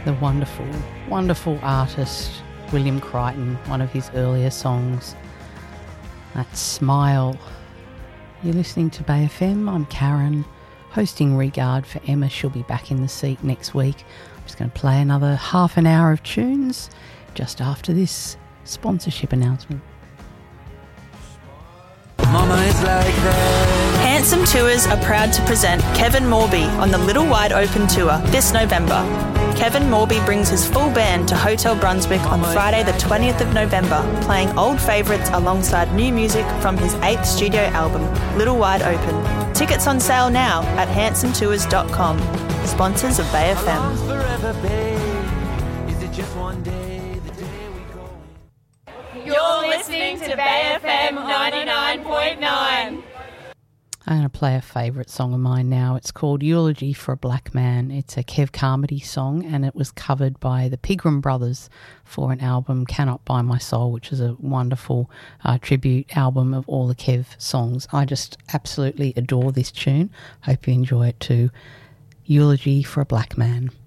The wonderful, wonderful artist William Crichton, one of his earlier songs, that Smile. You're listening to Bay FM. I'm Karen, hosting Regard for Emma. She'll be back in the seat next week. I'm just going to play another half an hour of tunes just after this sponsorship announcement. Mama is like that. Handsome Tours are proud to present Kevin Morby on the Little Wide Open Tour this November. Kevin Morby brings his full band to Hotel Brunswick on Friday the 20th of November, playing old favourites alongside new music from his 8th studio album, Little Wide Open. Tickets on sale now at handsometours.com. Sponsors of Bay FM. Forever, babe. Is it just one day, the day we go? You're listening to Bay FM 99.9. I'm going to play a favourite song of mine now. It's called Eulogy for a Black Man. It's a Kev Carmody song, and it was covered by the Pigram Brothers for an album, Cannot Buy My Soul, which is a wonderful tribute album of all the Kev songs. I just absolutely adore this tune. Hope you enjoy it too. Eulogy for a Black Man.